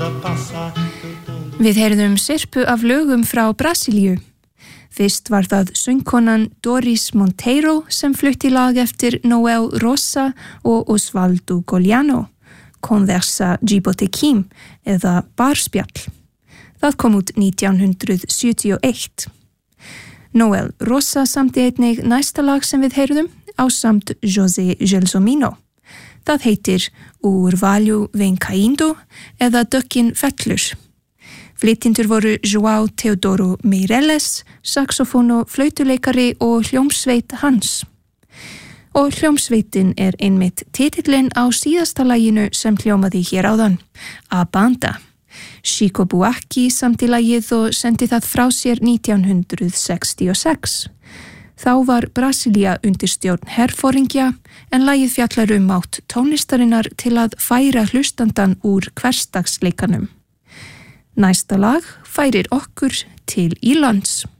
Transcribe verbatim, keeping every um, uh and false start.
Við heyrðum sirpu af lögum frá Brasilíu. Fyrst var það söngkonan Doris Monteiro sem flutti lag eftir Noel Rosa og Osvaldo Gogliano, Conversa Gibotequim eða Barspjall. Það kom út nítján hundrað sjötíu og eitt. Noel Rosa samti einnig næsta lag sem við heyrðum ásamt José Gelsomino. Það heitir Orvalho vem caindo eða Döggin fellur. Flytjendur voru João Teodoro Meireles, saxofón og flautuleikari og hljómsveit hans. Og hljómsveitin er einmitt titillinn á síðasta laginu sem hljómaði hér áðan, A Banda. Chico Buarque samti lagið og sendi það frá sér nítján hundrað sextíu og sex. Þá var Brasilia undir stjórn herforingja en lagið fjallar um mátt tónlistarinnar til að færa hlustandan úr hversdagsleikanum. Næsta lag færir okkur til Írlands.